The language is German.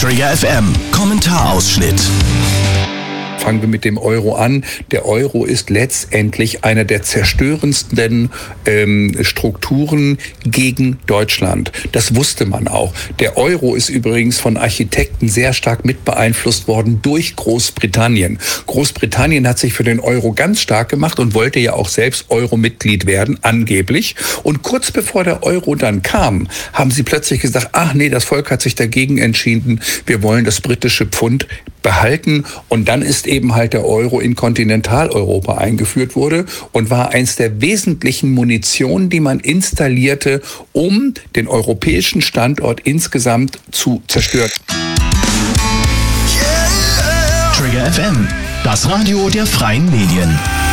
Trigger FM Kommentarausschnitt. Fangen wir mit dem Euro an. Der Euro ist letztendlich einer der zerstörendsten Strukturen gegen Deutschland. Das wusste man auch. Der Euro ist übrigens von Architekten sehr stark mit beeinflusst worden durch Großbritannien. Großbritannien hat sich für den Euro ganz stark gemacht und wollte ja auch selbst Euro-Mitglied werden, angeblich. Und kurz bevor der Euro dann kam, haben sie plötzlich gesagt, ach nee, das Volk hat sich dagegen entschieden, wir wollen das britische Pfund behalten. Und dann ist eben halt der Euro in Kontinentaleuropa eingeführt wurde und war eins der wesentlichen Munition, die man installierte, um den europäischen Standort insgesamt zu zerstören. Trigger FM, das Radio der freien Medien.